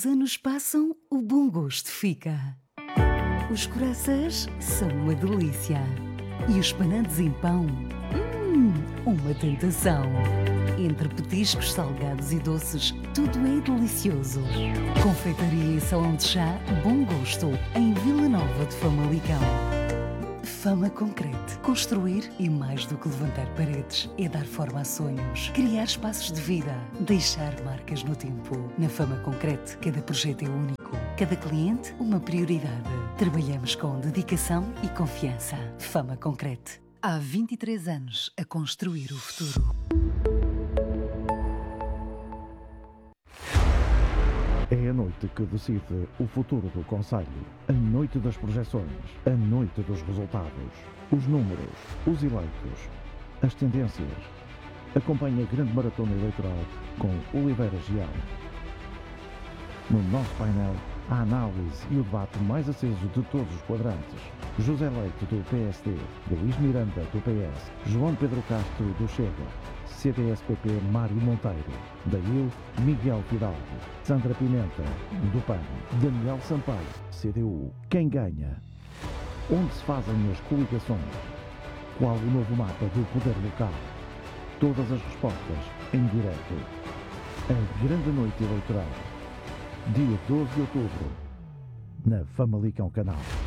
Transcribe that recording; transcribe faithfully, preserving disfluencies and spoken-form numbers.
Os anos passam, o bom gosto fica. Os corações são uma delícia. E os panantes em pão, hum, uma tentação. Entre petiscos salgados e doces, tudo é delicioso. Confeitaria e salão de chá, bom gosto, em Vila Nova de Famalicão. Fama Concrete. Construir é mais do que levantar paredes, é dar forma a sonhos, criar espaços de vida, deixar marcas no tempo. Na Fama Concrete, cada projeto é único, cada cliente uma prioridade. Trabalhamos com dedicação e confiança. Fama Concrete. Há vinte e três anos a construir o futuro. É a noite que decide o futuro do concelho. A noite das projeções. A noite dos resultados. Os números. Os eleitos. As tendências. Acompanhe a grande maratona eleitoral com Oliveira Gial. No nosso painel, a análise e o debate mais aceso de todos os quadrantes. José Leite, do P S D. Luís Miranda, do P S. João Pedro Castro, do Chega. C D S P P Mário Monteiro, da I L Miguel Fidalgo, Sandra Pimenta, do P A N, Daniel Sampaio, C D U. Quem ganha? Onde se fazem as coligações? Qual o novo mapa do poder local? Todas as respostas em direto. A grande noite eleitoral, dia doze de outubro, na Famalicão Canal.